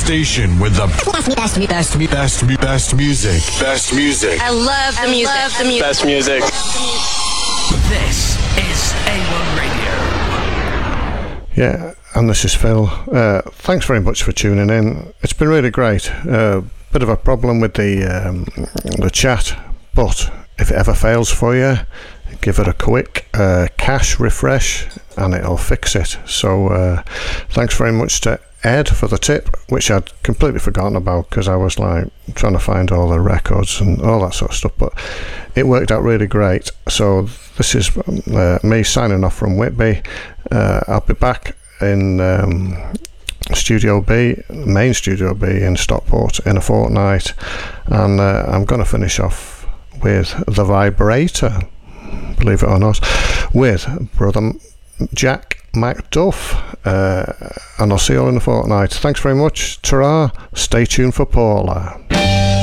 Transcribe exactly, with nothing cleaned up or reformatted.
station with the best, best, best, best, best music. Best music. I love the I music. Love the music. Best music. This is A one Radio. Yeah, and this is Phil. Uh, thanks very much for tuning in. It's been really great. Uh, bit of a problem with the um, the chat, but if it ever fails for you, give it a quick uh, cache refresh and it'll fix it. So uh, thanks very much to Ed for the tip, which I'd completely forgotten about because I was like trying to find all the records and all that sort of stuff, but it worked out really great. So this is uh, me signing off from Whitby. uh, I'll be back in um, Studio B, main Studio B in Stockport in a fortnight, and uh, I'm going to finish off with The Vibrator, believe it or not, with brother Jack McDuff, uh, and I'll see you all in a fortnight. Thanks very much. Ta-ra. Stay tuned for Paula.